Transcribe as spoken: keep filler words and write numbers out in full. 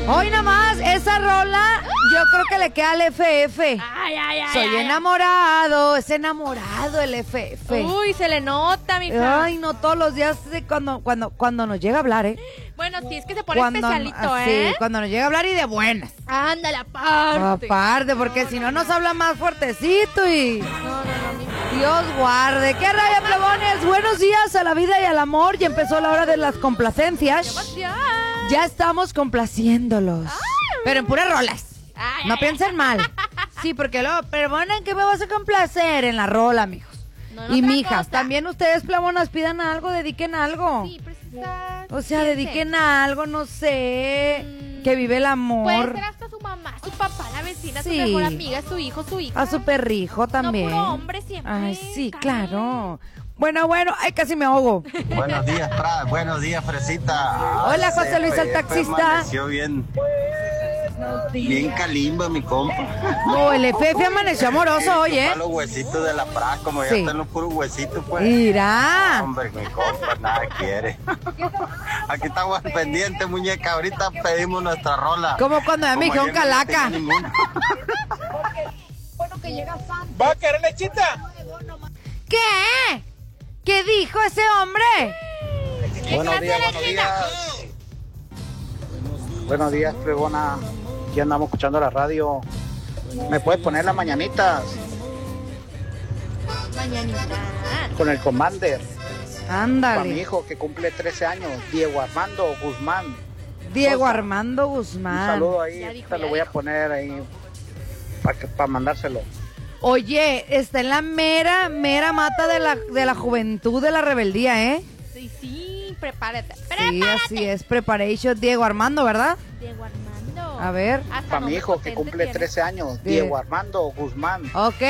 Hoy nomás, esa rola, yo creo que le queda al F F. Ay, ay, ay. Soy ay, enamorado, es enamorado el F F. Uy, se le nota, mija. Ay, no, todos los días de cuando, cuando, cuando nos llega a hablar, ¿eh? Bueno, sí, es que se pone Cuando, especialito, ah, ¿eh? Sí, cuando nos llega a hablar y de buenas. Ándale, aparte. Aparte, porque No, si no, no nos no. habla más fuertecito y... No, no, no, mija. Dios guarde. ¿Qué raya, plebones? Buenos días a la vida y al amor. Ya empezó la hora de las complacencias. Ya. Ya estamos complaciéndolos. Pero en puras rolas. Ay, No ay, piensen mal. Sí, porque luego, perdonen que me vas a complacer en la rola, mijos. No, en Y otra mijas, cosa. también ustedes, plebonas, pidan algo, dediquen algo. Sí, precisa. O sea, Piensen. dediquen a algo, no sé, Mm, que vive el Puede amor. ser hasta su mamá, su papá, la vecina, Sí. su mejor amiga, su hijo, su hija. A su perrijo también. No, puro hombre siempre. Ay, sí, Caray. claro. Bueno, bueno, ay, casi me ahogo. Buenos días, Fra. Buenos días, Fresita. Hola, José Luis, el F F taxista. Amaneció bien, bien calimba, mi compa. No, el F F amaneció amoroso hoy, ¿eh? Para los huesitos de la Fra, como ya Sí. están los puros huesitos, pues. Mira. Hombre, mi compa, nada quiere. Aquí estamos pendientes, muñeca. Ahorita pedimos nuestra rola. Como cuando ya me Como dijeron ayer no calaca. tengo ninguna. ¿Va a querer lechita? ¿Qué? ¿Qué dijo ese hombre? Buenos días, buenos días. Buenos días, Fregona. Aquí andamos escuchando la radio. ¿Me puedes poner las mañanitas Mañanita. con el Commander? Para mi Ándale. hijo que cumple trece años, Diego Armando Guzmán. Diego Cosa. Armando Un Guzmán. saludo ahí, Ya dijo, ahorita ya lo voy a dijo. poner ahí para para mandárselo. Oye, está en la mera, mera mata de la, de la juventud, de la rebeldía, ¿eh? Sí, sí, prepárate. Sí, Prepárate. así es. Preparation Diego Armando, ¿verdad? Diego Armando. A ver. Hasta Para mi nombre hijo que potente cumple tiene. trece años, Sí. Diego Armando Guzmán. Ok.